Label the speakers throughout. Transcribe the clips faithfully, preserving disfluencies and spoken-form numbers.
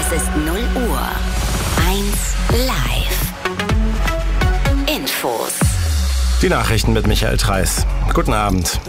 Speaker 1: Es ist null Uhr. eins live. Infos.
Speaker 2: Die Nachrichten mit Michael Treiß. Guten Abend.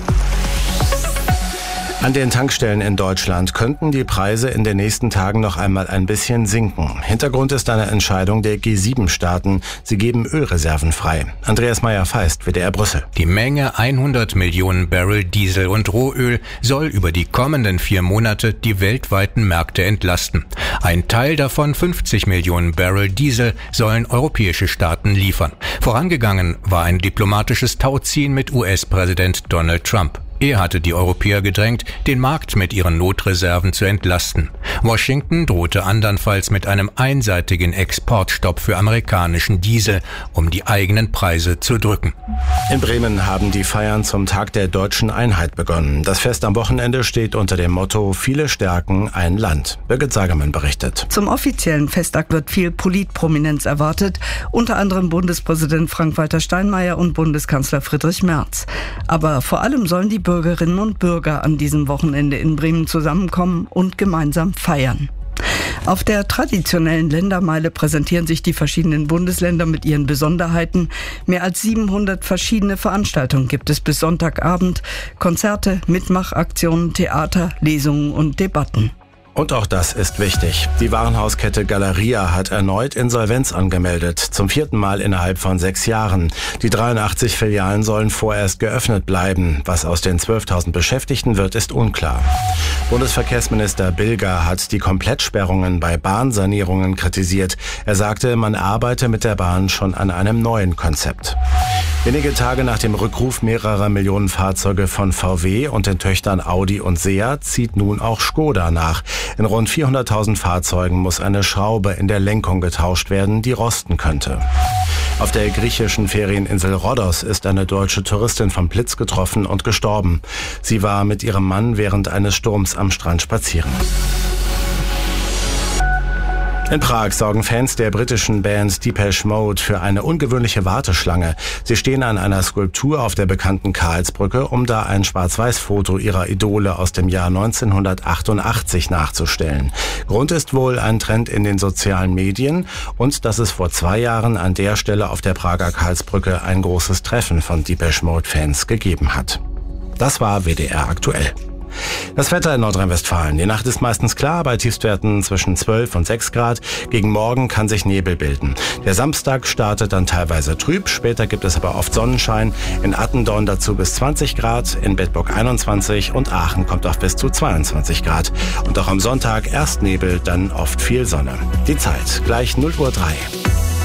Speaker 2: An den Tankstellen in Deutschland könnten die Preise in den nächsten Tagen noch einmal ein bisschen sinken. Hintergrund ist eine Entscheidung der G sieben Staaten. Sie geben Ölreserven frei. Andreas Meyer-Feist, W D R Brüssel.
Speaker 3: Die Menge hundert Millionen Barrel Diesel und Rohöl soll über die kommenden vier Monate die weltweiten Märkte entlasten. Ein Teil davon, fünfzig Millionen Barrel Diesel, sollen europäische Staaten liefern. Vorangegangen war ein diplomatisches Tauziehen mit U S-Präsident Donald Trump. Er hatte die Europäer gedrängt, den Markt mit ihren Notreserven zu entlasten. Washington drohte andernfalls mit einem einseitigen Exportstopp für amerikanischen Diesel, um die eigenen Preise zu drücken.
Speaker 2: In Bremen haben die Feiern zum Tag der deutschen Einheit begonnen. Das Fest am Wochenende steht unter dem Motto Viele stärken ein Land. Birgit Sagermann berichtet.
Speaker 4: Zum offiziellen Festakt wird viel Politprominenz erwartet, unter anderem Bundespräsident Frank-Walter Steinmeier und Bundeskanzler Friedrich Merz. Aber vor allem sollen die Bürgerinnen und Bürger an diesem Wochenende in Bremen zusammenkommen und gemeinsam feiern. Auf der traditionellen Ländermeile präsentieren sich die verschiedenen Bundesländer mit ihren Besonderheiten. Mehr als siebenhundert verschiedene Veranstaltungen gibt es bis Sonntagabend. Konzerte, Mitmachaktionen, Theater, Lesungen und Debatten.
Speaker 2: Und auch das ist wichtig. Die Warenhauskette Galeria hat erneut Insolvenz angemeldet. Zum vierten Mal innerhalb von sechs Jahren. Die dreiundachtzig Filialen sollen vorerst geöffnet bleiben. Was aus den zwölftausend Beschäftigten wird, ist unklar. Bundesverkehrsminister Bilger hat die Komplettsperrungen bei Bahnsanierungen kritisiert. Er sagte, man arbeite mit der Bahn schon an einem neuen Konzept. Wenige Tage nach dem Rückruf mehrerer Millionen Fahrzeuge von V W und den Töchtern Audi und Seat zieht nun auch Skoda nach. In rund vierhunderttausend Fahrzeugen muss eine Schraube in der Lenkung getauscht werden, die rosten könnte. Auf der griechischen Ferieninsel Rhodos ist eine deutsche Touristin vom Blitz getroffen und gestorben. Sie war mit ihrem Mann während eines Sturms am Strand spazieren. In Prag sorgen Fans der britischen Band Depeche Mode für eine ungewöhnliche Warteschlange. Sie stehen an einer Skulptur auf der bekannten Karlsbrücke, um da ein Schwarz-Weiß-Foto ihrer Idole aus dem Jahr neunzehnhundertachtundachtzig nachzustellen. Grund ist wohl ein Trend in den sozialen Medien und dass es vor zwei Jahren an der Stelle auf der Prager Karlsbrücke ein großes Treffen von Depeche Mode-Fans gegeben hat. Das war W D R aktuell. Das Wetter in Nordrhein-Westfalen. Die Nacht ist meistens klar, bei Tiefstwerten zwischen zwölf und sechs Grad. Gegen Morgen kann sich Nebel bilden. Der Samstag startet dann teilweise trüb, später gibt es aber oft Sonnenschein. In Attendorn dazu bis zwanzig Grad, in Bedburg einundzwanzig und Aachen kommt auf bis zu zweiundzwanzig Grad. Und auch am Sonntag erst Nebel, dann oft viel Sonne. Die Zeit gleich null Uhr drei.